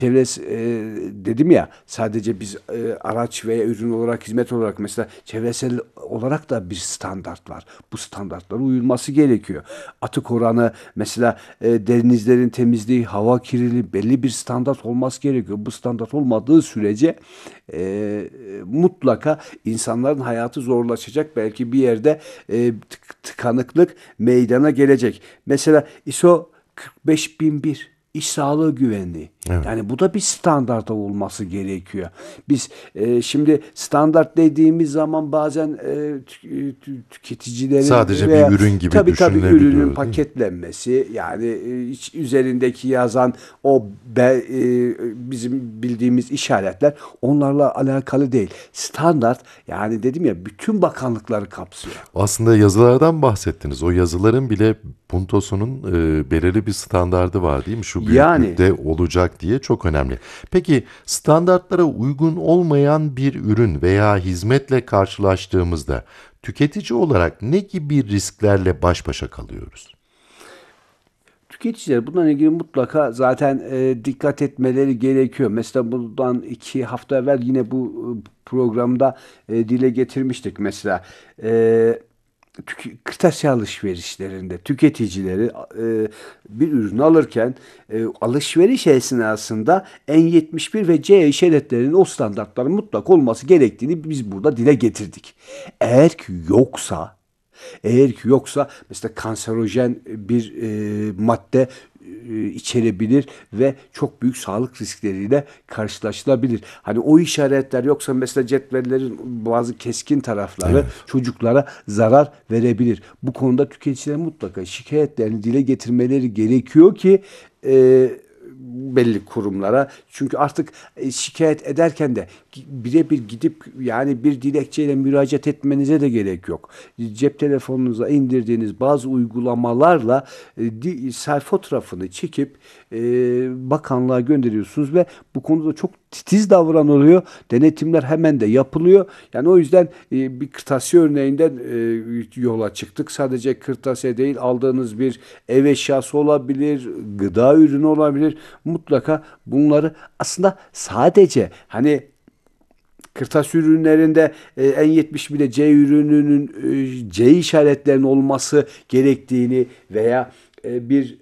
çevresi dedim ya, sadece biz araç veya ürün olarak, hizmet olarak, mesela çevresel olarak da bir standart var. Bu standartlara uyulması gerekiyor. Atık oranı mesela, denizlerin temizliği, hava kirliliği, belli bir standart olması gerekiyor. Bu standart olmadığı sürece mutlaka insanların hayatı zorlaşacak. Belki bir yerde tıkanıklık meydana gelecek. Mesela ISO 45001, İş sağlığı güvenliği. Evet. Yani bu da bir standarda olması gerekiyor. Biz şimdi standart dediğimiz zaman bazen tüketicilerin Sadece bir veya ürün gibi tabii ürünün düşünülebiliyor, değil mi? paketlenmesi, yani üzerindeki yazan o bizim bildiğimiz işaretler onlarla alakalı değil. Standart, yani dedim ya, bütün bakanlıkları kapsıyor. Aslında yazılardan bahsettiniz. O yazıların bile puntosunun belirli bir standardı var, değil mi? Şu Yani büyüklükte olacak diye çok önemli. Peki standartlara uygun olmayan bir ürün veya hizmetle karşılaştığımızda tüketici olarak ne gibi risklerle baş başa kalıyoruz? tüketiciler bundan ilgili mutlaka zaten dikkat etmeleri gerekiyor. Mesela bundan 2 hafta evvel yine bu programda dile getirmiştik. Mesela kırtasiye alışverişlerinde tüketicileri bir ürün alırken alışveriş esnasında N71 ve CE işaretlerinin, o standartların mutlak olması gerektiğini biz burada dile getirdik. Eğer ki yoksa eğer ki yoksa mesela kanserojen bir madde içerebilir ve çok büyük sağlık riskleriyle karşılaşılabilir. Hani o işaretler yoksa, mesela cetvellerin bazı keskin tarafları Evet. çocuklara zarar verebilir. Bu konuda tüketiciler mutlaka şikayetlerini dile getirmeleri gerekiyor ki belli kurumlara. Çünkü artık şikayet ederken de birebir gidip, yani bir dilekçeyle müracaat etmenize de gerek yok. Cep telefonunuza indirdiğiniz bazı uygulamalarla fotoğrafını çekip bakanlığa gönderiyorsunuz ve bu konuda çok titiz davranılıyor. Denetimler hemen de yapılıyor. Yani o yüzden bir kırtasiye örneğinden yola çıktık. Sadece kırtasiye değil, aldığınız bir ev eşyası olabilir, gıda ürünü olabilir. Mutlaka bunları, aslında sadece hani kırtasiye ürünlerinde N71'de C ürününün C işaretlerinin olması gerektiğini veya bir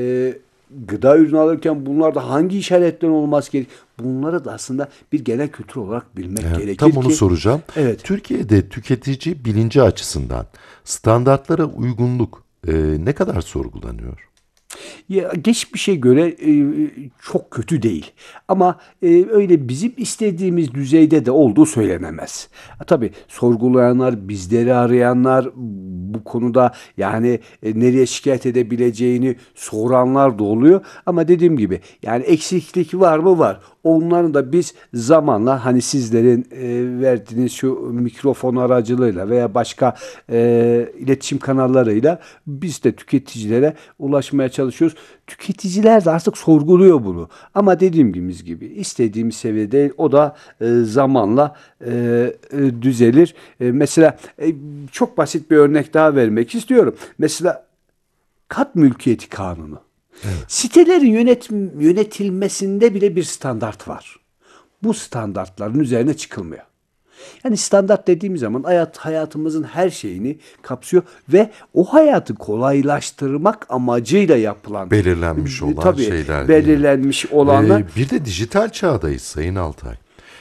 gıda ürünü alırken bunlarda hangi işaretlerin olması gerek, bunları da aslında bir genel kültür olarak bilmek Evet, tam gerekir onu ki, soracağım. evet. Türkiye'de tüketici bilinci açısından standartlara uygunluk ne kadar sorgulanıyor? Ya, geçmişe göre çok kötü değil. Ama öyle bizim istediğimiz düzeyde de olduğu söylenemez. Tabii sorgulayanlar, bizleri arayanlar, bu konuda yani nereye şikayet edebileceğini soranlar da oluyor. Ama dediğim gibi, yani eksiklik var mı? Var. Onların da biz zamanla, hani sizlerin verdiğiniz şu mikrofon aracılığıyla veya başka iletişim kanallarıyla biz de tüketicilere ulaşmaya çalışıyoruz. Tüketiciler de artık sorguluyor bunu. Ama dediğimiz gibi istediğimiz seviyede değil. O da zamanla düzelir. Mesela çok basit bir örnek daha vermek istiyorum. Mesela kat mülkiyeti kanunu. Evet. Sitelerin yönetilmesinde bile bir standart var. Bu standartların üzerine çıkılmıyor. Yani standart dediğimiz zaman hayatımızın her şeyini kapsıyor ve o hayatı kolaylaştırmak amacıyla yapılan, Belirlenmiş olan tabii şeyler, değil mi? belirlenmiş olanlar. Bir de dijital çağdayız Sayın Altay.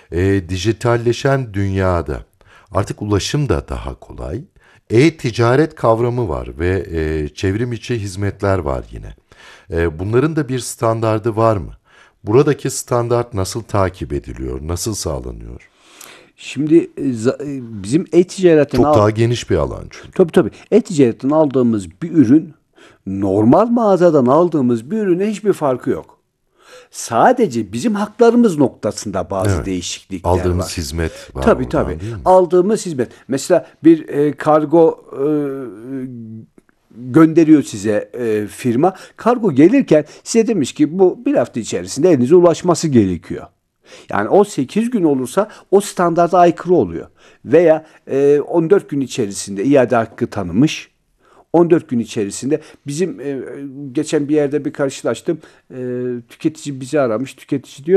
Dijitalleşen dünyada artık ulaşım da daha kolay. E-ticaret kavramı var ve çevrim içi hizmetler var yine. Bunların da bir standardı var mı? Buradaki standart nasıl takip ediliyor, nasıl sağlanıyor? Şimdi bizim e-ticaretten Çok daha geniş bir alan çünkü. tabii e-ticaretten aldığımız bir ürün normal mağazadan aldığımız bir ürüne hiçbir farkı yok. Sadece bizim haklarımız noktasında bazı Evet. değişiklikler Aldığımız var. hizmet var Tabii. oradan, değil mi? Aldığımız hizmet. Mesela bir kargo gönderiyor size firma. Kargo gelirken size demiş ki bu bir hafta içerisinde elinize ulaşması gerekiyor. Yani o 8 gün olursa o standarda aykırı oluyor. Veya 14 gün içerisinde iade hakkı tanımış. 14 gün içerisinde bizim geçen bir yerde bir karşılaştım. Tüketici bizi aramış. Tüketici diyor